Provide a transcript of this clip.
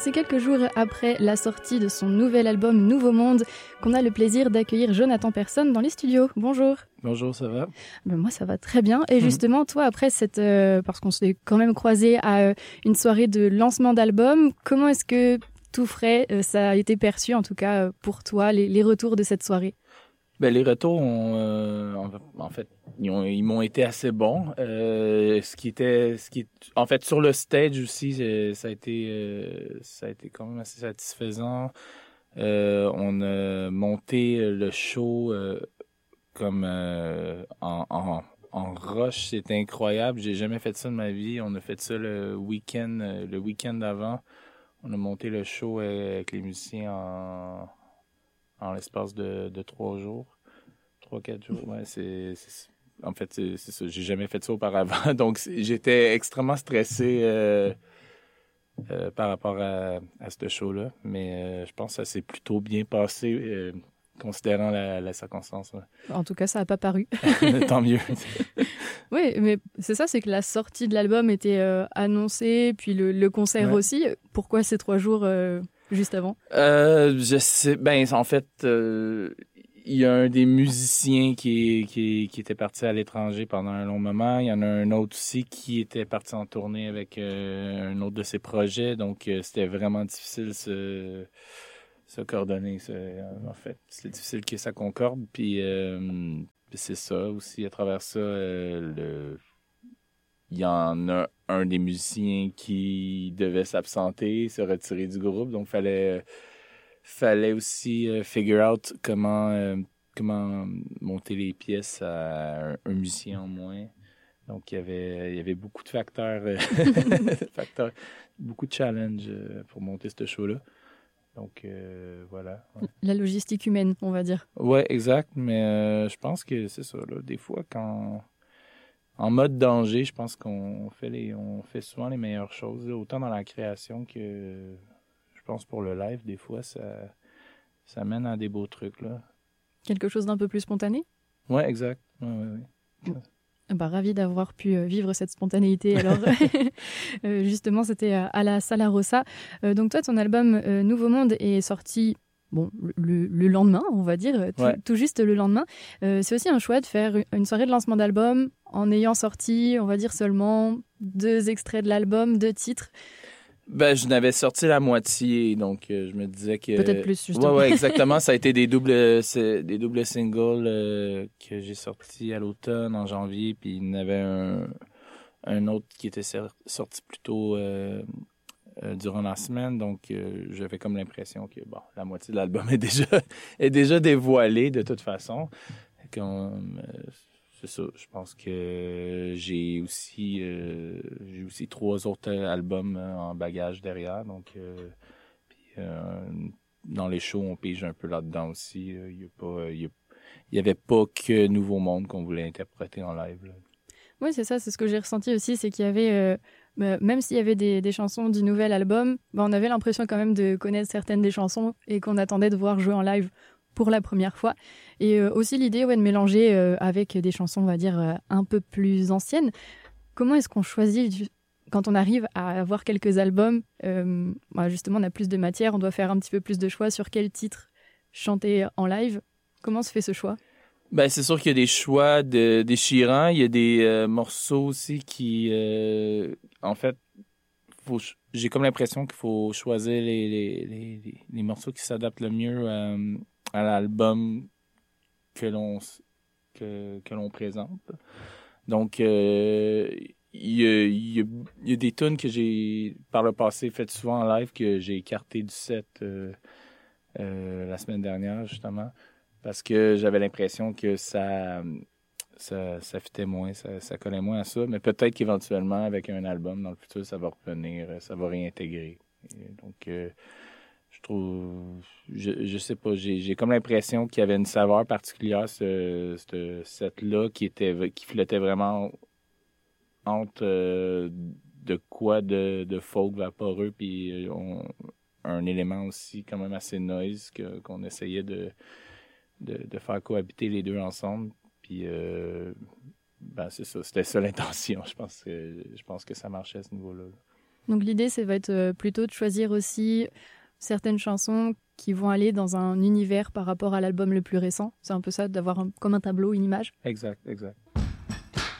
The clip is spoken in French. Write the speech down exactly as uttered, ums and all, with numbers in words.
c'est quelques jours après la sortie de son nouvel album Nouveau Monde qu'on a le plaisir d'accueillir Jonathan Persson dans les studios. Bonjour. Bonjour, ça va? Ben moi, ça va très bien. Et justement, toi, après cette... Euh, parce qu'on s'est quand même croisés à euh, une soirée de lancement d'album, comment est-ce que tout frais, euh, ça a été perçu, en tout cas euh, pour toi, les, les retours de cette soirée? Ben, les retours, ont, euh, en, en fait, ils, ont, ils m'ont été assez bons. Euh, ce qui était, ce qui, en fait, sur le stage aussi, ça a été, euh, ça a été quand même assez satisfaisant. Euh, on a monté le show euh, comme euh, en, en, en rush, c'était incroyable. J'ai jamais fait ça de ma vie. On a fait ça le week-end, le week-end d'avant. On a monté le show avec les musiciens en en l'espace de, de trois jours. Trois, quatre jours, ouais, c'est... c'est en fait, c'est, c'est ça. J'ai jamais fait ça auparavant. Donc, j'étais extrêmement stressé euh, euh, par rapport à, à ce show-là. Mais euh, je pense que ça s'est plutôt bien passé, euh, considérant la, la circonstance. Ouais. En tout cas, ça n'a pas paru. Tant mieux. Oui, mais c'est ça, c'est que la sortie de l'album était euh, annoncée, puis le, le concert ouais. aussi. Pourquoi ces trois jours euh, juste avant? Euh, je sais, ben en fait, euh, il y a un des musiciens qui, qui, qui était parti à l'étranger pendant un long moment. Il y en a un autre aussi qui était parti en tournée avec euh, un autre de ses projets. Donc, euh, c'était vraiment difficile se, se coordonner. Ça, en fait, c'est difficile que ça concorde. Puis, euh, c'est ça aussi, à travers ça, euh, le... il y en a un des musiciens qui devait s'absenter, se retirer du groupe. Donc, il fallait... fallait aussi euh, figure out comment euh, comment monter les pièces à un, un musicien en moins. Donc il y avait il y avait beaucoup de facteurs, euh, facteurs beaucoup de challenges euh, pour monter ce show là. Donc euh, voilà. Ouais. La logistique humaine, on va dire. Ouais, exact, mais euh, je pense que c'est ça là, des fois quand en mode danger, je pense qu'on fait les on fait souvent les meilleures choses, là, autant dans la création que je pense pour le live, des fois, ça, ça mène à des beaux trucs, là. Quelque chose d'un peu plus spontané? Oui, exact. Ouais, ouais, ouais. Bah, ravi d'avoir pu vivre cette spontanéité. Alors, euh, justement, c'était à la Sala Rossa. Euh, donc toi, ton album euh, Nouveau Monde est sorti bon, le, le lendemain, on va dire, tout, ouais. tout juste le lendemain. Euh, c'est aussi un choix de faire une soirée de lancement d'album en ayant sorti, on va dire, seulement deux extraits de l'album, deux titres. Ben, je n'avais sorti la moitié, donc euh, je me disais que... Peut-être plus, justement. Ouais, ouais, exactement. Ça a été des doubles, des doubles singles euh, que j'ai sortis à l'automne, en janvier, puis il y en avait un, un autre qui était sorti plus tôt euh, euh, durant la semaine, donc euh, j'avais comme l'impression que, bon, la moitié de l'album est déjà, est déjà dévoilée, de toute façon. Comme, euh, c'est ça, je pense que j'ai aussi euh, j'ai aussi trois autres albums en bagage derrière, donc euh, puis, euh, dans les shows on pige un peu là-dedans aussi. Il y a pas il y, y avait pas que Nouveau Monde qu'on voulait interpréter en live. Là. Oui, c'est ça, c'est ce que j'ai ressenti aussi, c'est qu'il y avait euh, bah, même s'il y avait des, des chansons du nouvel album, bah, on avait l'impression quand même de connaître certaines des chansons et qu'on attendait de voir jouer en live pour la première fois. Et euh, aussi l'idée ouais, de mélanger euh, avec des chansons, on va dire, euh, un peu plus anciennes. Comment est-ce qu'on choisit, quand on arrive à avoir quelques albums, euh, bah, justement, on a plus de matière, on doit faire un petit peu plus de choix sur quel titre chanter en live. Comment se fait ce choix? Ben, c'est sûr qu'il y a des choix de, déchirants. Il y a des euh, morceaux aussi qui... Euh, en fait, faut, j'ai comme l'impression qu'il faut choisir les, les, les, les morceaux qui s'adaptent le mieux à... à l'album que l'on que, que l'on présente. Donc euh, il y a, y, a, y a des tunes que j'ai par le passé faites souvent en live que j'ai écartées du set euh, euh, la semaine dernière justement parce que j'avais l'impression que ça ça, ça fitait moins, ça, ça collait moins à ça, mais peut-être qu'éventuellement avec un album dans le futur ça va revenir, ça va réintégrer. Et donc euh, je trouve, je, je sais pas, j'ai, j'ai comme l'impression qu'il y avait une saveur particulière, ce, ce set-là, qui était, qui flottait vraiment entre euh, de quoi de, de folk vaporeux, puis on, un élément aussi quand même assez noise que, qu'on essayait de, de, de faire cohabiter les deux ensemble. Puis, euh, ben c'est ça, c'était ça l'intention. Je pense que, je pense que ça marchait à ce niveau-là. Donc l'idée, ça va être euh, plutôt de choisir aussi certaines chansons qui vont aller dans un univers par rapport à l'album le plus récent. C'est un peu ça, d'avoir un, comme un tableau, une image. Exact, exact.